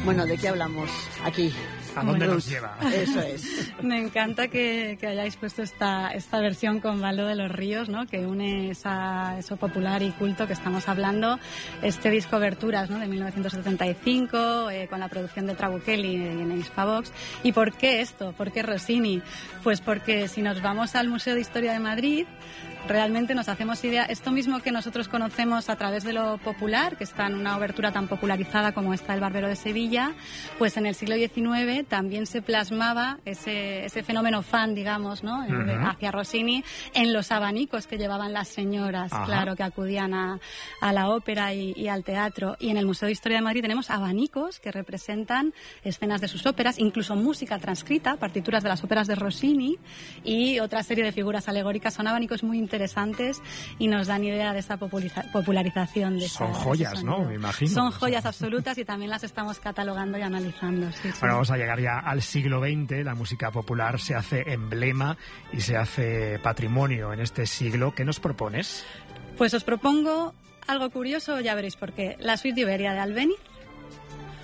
Bueno, ¿de qué hablamos aquí? ¿A dónde nos lleva? Eso es. Me encanta que hayáis puesto esta versión con Baldo de los Ríos, ¿no? Que une eso popular y culto que estamos hablando. Este disco Aberturas, ¿no? De 1975, con la producción de Trabuchelli en Hispavox. ¿Y por qué esto? ¿Por qué Rossini? Pues porque si nos vamos al Museo de Historia de Madrid, realmente nos hacemos idea, esto mismo que nosotros conocemos a través de lo popular, que está en una obertura tan popularizada como esta El Barbero de Sevilla, pues en el siglo XIX también se plasmaba ese fenómeno fan, digamos, ¿no? Hacia Rossini, en los abanicos que llevaban las señoras, claro, que acudían a la ópera y al teatro. Y en el Museo de Historia de Madrid tenemos abanicos que representan escenas de sus óperas, incluso música transcrita, partituras de las óperas de Rossini y otra serie de figuras alegóricas. Son abanicos muy interesantes y nos dan idea de esa popularización. Son joyas, ¿no? Me imagino. Son joyas absolutas y también las estamos catalogando y analizando. Sí, sí. Bueno, vamos a llegar ya al siglo XX. La música popular se hace emblema y se hace patrimonio en este siglo. ¿Qué nos propones? Pues os propongo algo curioso, ya veréis por qué. La suite de Iberia de Albéniz,